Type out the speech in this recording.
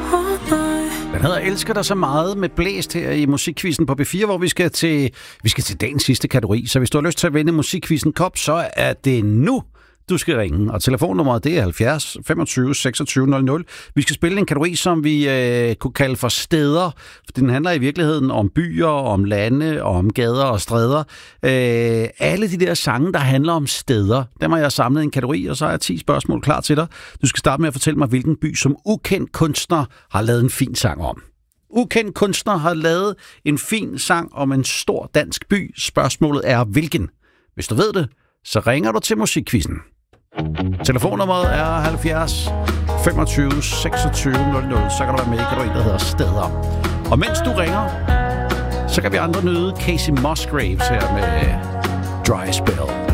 Den hedder Elsker dig så meget med Blæst her i Musikquizzen på B4, hvor vi skal til dagens sidste kategori. Så hvis du har lyst til at vinde Musikquizzen Kop, så er det nu, du skal ringe. Og telefonnummeret det er 70 25 26 00. Vi skal spille en kategori, som vi kunne kalde for steder. Den handler i virkeligheden om byer, om lande, om gader og stræder. Alle de der sange, der handler om steder, dem har jeg samlet i en kategori, og så er 10 spørgsmål klar til dig. Du skal starte med at fortælle mig, hvilken by som ukendt kunstner har lavet en fin sang om. Ukendt kunstner har lavet en fin sang om en stor dansk by. Spørgsmålet er, hvilken? Hvis du ved det, så ringer du til Musikquizzen. Telefonnummeret er 70 25 26 00. Så kan du være med i kategorien, der hedder Steder. Og mens du ringer, så kan vi andre nyde Casey Musgraves her med Dry Spell.